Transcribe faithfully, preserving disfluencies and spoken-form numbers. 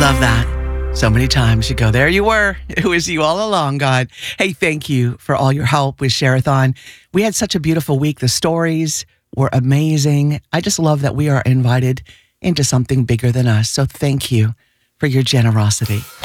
love that. So many times you go, there you were. It was you all along, God. Hey, thank you for all your help with Share-a-thon. We had such a beautiful week. The stories were amazing. I just love that we are invited into something bigger than us. So thank you for your generosity.